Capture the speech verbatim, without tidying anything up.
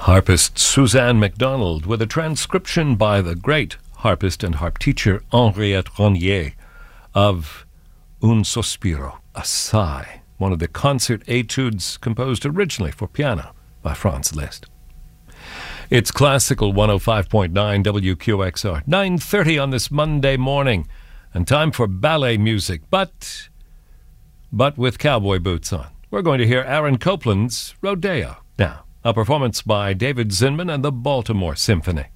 Harpist Suzanne MacDonald with a transcription by the great harpist and harp teacher Henriette Ronnier of Un Sospiro, a sigh, one of the concert etudes composed originally for piano by Franz Liszt. It's Classical one oh five point nine W Q X R, nine thirty on this Monday morning, and time for ballet music, but, but with cowboy boots on. We're going to hear Aaron Copland's Rodeo now, a performance by David Zinman and the Baltimore Symphony.